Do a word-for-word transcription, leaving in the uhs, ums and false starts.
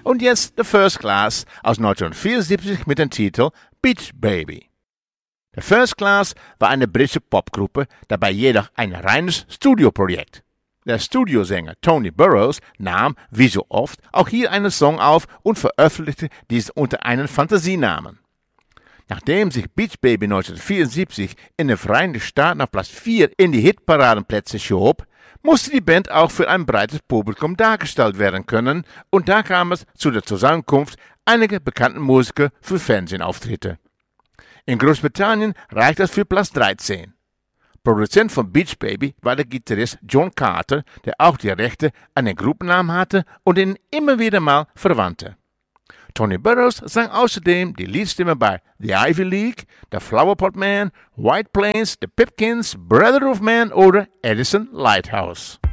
Und jetzt The First Class aus neunzehnhundertvierundsiebzig mit dem Titel Beach Baby. The First Class war eine britische Popgruppe, dabei jedoch ein reines Studioprojekt. Der Studiosänger Tony Burrows nahm, wie so oft, auch hier einen Song auf und veröffentlichte diesen unter einem Fantasienamen. Nachdem sich Beach Baby neunzehnhundertvierundsiebzig in den Vereinigten Staaten auf Platz vier in die Hitparadenplätze schob, musste die Band auch für ein breites Publikum dargestellt werden können, und da kam es zu der Zusammenkunft einiger bekannten Musiker für Fernsehauftritte. In Großbritannien reicht das für Platz dreizehn. Produzent von Beach Baby war der Gitarrist John Carter, der auch die Rechte an den Gruppennamen hatte und ihn immer wieder mal verwandte. Tony Burrows sang außerdem die Leadstimme bei The Ivy League, The Flowerpot Man, White Plains, The Pipkins, Brother of Man oder Edison Lighthouse.